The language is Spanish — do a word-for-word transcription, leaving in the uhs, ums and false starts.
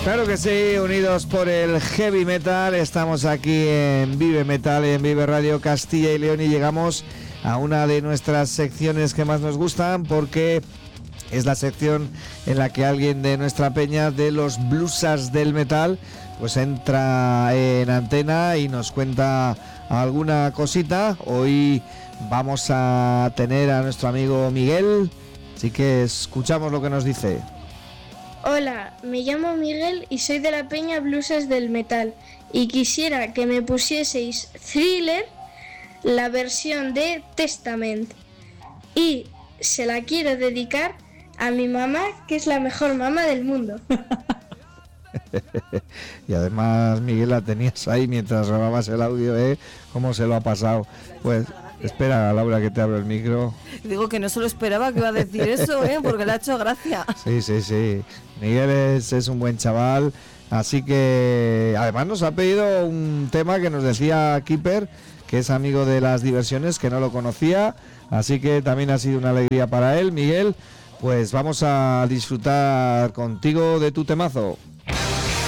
Claro que sí, unidos por el heavy metal, estamos aquí en Vive Metal, en Vive Radio Castilla y León, y llegamos a una de nuestras secciones que más nos gustan, porque es la sección en la que alguien de nuestra peña de los blusas del metal pues entra en antena y nos cuenta alguna cosita. Hoy vamos a tener a nuestro amigo Miguel, así que escuchamos lo que nos dice. Hola, me llamo Miguel y soy de la peña Blusas del Metal y quisiera que me pusieseis Thriller, la versión de Testament, y se la quiero dedicar a mi mamá, que es la mejor mamá del mundo. Y además, Miguel, la tenías ahí mientras grababas el audio, ¿eh? ¿Cómo se lo ha pasado? Pues espera, Laura, que te abro el micro. Digo que no se lo esperaba que iba a decir eso, ¿eh? Porque le ha hecho gracia. Sí, sí, sí. Miguel es, es un buen chaval, así que además nos ha pedido un tema que nos decía Keeper, que es amigo de las diversiones, que no lo conocía, así que también ha sido una alegría para él. Miguel, pues vamos a disfrutar contigo de tu temazo.